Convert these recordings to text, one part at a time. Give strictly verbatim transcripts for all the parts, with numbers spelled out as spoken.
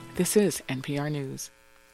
This is N P R News.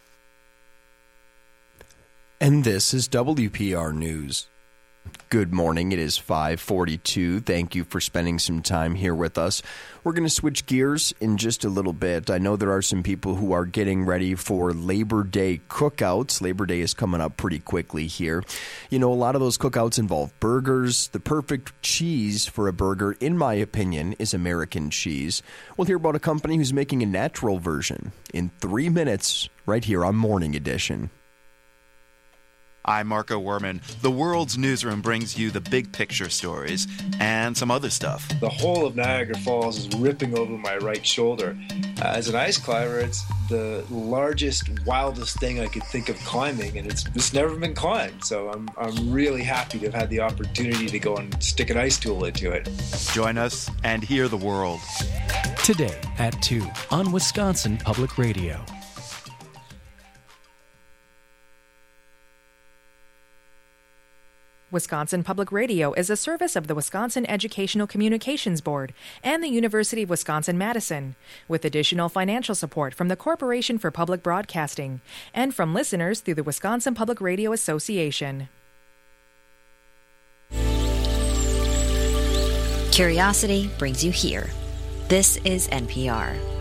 And this is W P R News. Good morning. It is five forty-two. Thank you for spending some time here with us. We're going to switch gears in just a little bit. I know there are some people who are getting ready for Labor Day cookouts. Labor Day is coming up pretty quickly here. You know, a lot of those cookouts involve burgers. The perfect cheese for a burger, in my opinion, is American cheese. We'll hear about a company who's making a natural version in three minutes right here on Morning Edition. I'm Marco Werman. The World's Newsroom brings you the big picture stories and some other stuff. The whole of Niagara Falls is ripping over my right shoulder. Uh, as an ice climber, it's the largest, wildest thing I could think of climbing, and it's it's never been climbed. So I'm I'm really happy to have had the opportunity to go and stick an ice tool into it. Join us and hear the world. Today at two on Wisconsin Public Radio. Wisconsin Public Radio is a service of the Wisconsin Educational Communications Board and the University of Wisconsin-Madison, with additional financial support from the Corporation for Public Broadcasting and from listeners through the Wisconsin Public Radio Association. Curiosity brings you here. This is N P R.